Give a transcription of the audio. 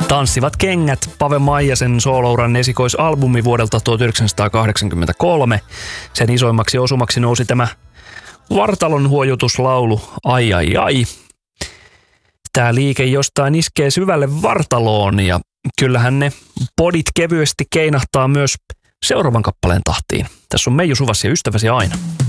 Tanssivat kengät, Pave Maijasen soolouran esikoisalbumi vuodelta 1983. Sen isoimmaksi osumaksi nousi tämä vartalon huojutuslaulu Ai ai ai. Tää liike jostain iskee syvälle vartaloon ja kyllähän ne podit kevyesti keinahtaa myös seuraavan kappaleen tahtiin. Tässä on Meiju Suvas ja ystäväsi aina.